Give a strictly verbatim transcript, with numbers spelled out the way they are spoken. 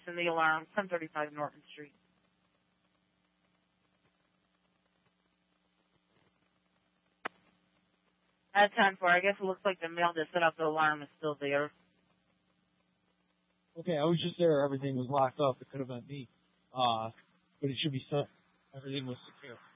in the alarm, ten thirty-five Norton Street. At ten four, I guess it looks like the male that set up the alarm is still there. Okay, I was just there. Everything was locked up. It could have been me. Uh, but it should be set. Everything was secure.